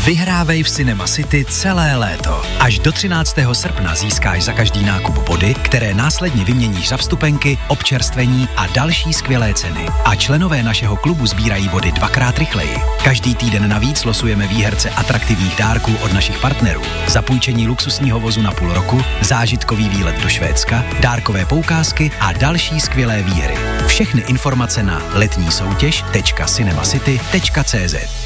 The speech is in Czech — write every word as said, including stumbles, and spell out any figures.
Vyhrávej v Cinema City celé léto. Až do třináctého srpna získáš za každý nákup body, které následně vyměníš za vstupenky, občerstvení a další skvělé ceny. A členové našeho klubu sbírají body dvakrát rychleji. Každý týden navíc losujeme výherce atraktivních dárků od našich partnerů. Zapůjčení luxusního vozu na půl roku, zážitkový výlet do Švédska, dárkové poukázky a další skvělé výhry. Všechny informace na letní soutěž tečka cinemacity tečka cé zet.